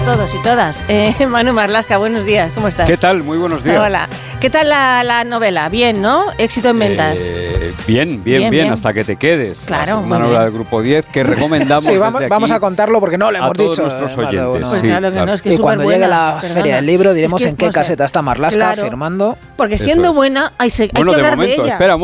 todos y todas. Manu Marlasca, buenos días, ¿cómo estás? ¿Qué tal? Muy buenos días. Hola. ¿Qué tal la novela? Bien, ¿no? Éxito en ventas. Bien, hasta que te quedes. Claro. Una novela del Grupo 10 que recomendamos. Sí, vamos a contarlo porque no lo hemos dicho. Nuestros oyentes. Pues claro que no, es que y es cuando llegue la feria del libro diremos es que en qué caseta está Marlaska firmando. Porque siendo buena hay que hablar de ella. Espera